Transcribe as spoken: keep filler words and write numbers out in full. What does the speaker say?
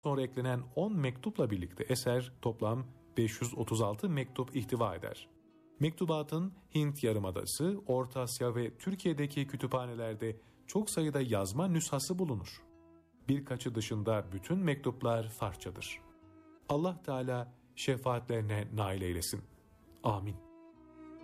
sonra eklenen on mektupla birlikte eser toplam beş yüz otuz altı mektup ihtiva eder. Mektubatın Hint Yarımadası, Orta Asya ve Türkiye'deki kütüphanelerde çok sayıda yazma nüshası bulunur. Birkaçı dışında bütün mektuplar Farsçadır. Allah Teala şefaatlerine nail eylesin. Amin.